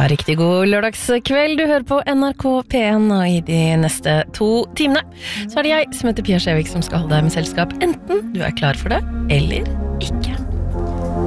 Ja, riktig god lørdagskveld. Du hører på NRK P1, og i de neste 2 timene så er det jeg som heter Pia Skjevik som skal holde deg med selskap, enten du er klar for det, eller